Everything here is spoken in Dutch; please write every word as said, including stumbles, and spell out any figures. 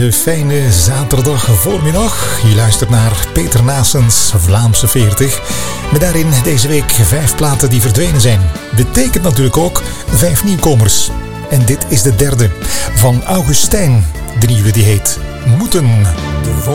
Een fijne zaterdag voormiddag. Je luistert naar Peter Naessens Vlaamse veertig. Met daarin deze week vijf platen die verdwenen zijn. Betekent natuurlijk ook vijf nieuwkomers. En dit is de derde van Augustijn. De nieuwe die heet Moeten. De